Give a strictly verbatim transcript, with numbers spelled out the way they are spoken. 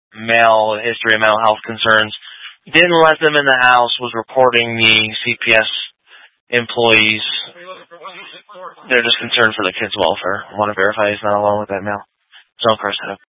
male history of mental health concerns. Didn't let them in the house, was reporting the C P S employees. They're just concerned for the kid's welfare. I want to verify he's not alone with that male. So, of course,